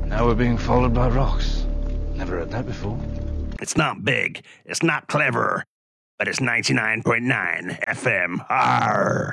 Now we're being followed by rocks. Never heard that before. It's not big, it's not clever, but it's 99.9 FM. Arr!